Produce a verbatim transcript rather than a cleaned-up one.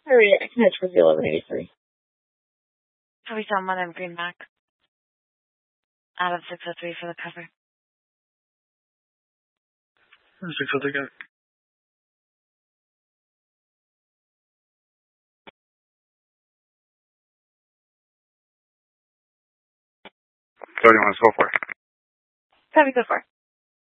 Sorry, I can head towards the eleven eighty-three. Copy someone in Green Mac. Out of six oh three for the cover. six oh three, got it. thirty-one, so far. Copy, go for it.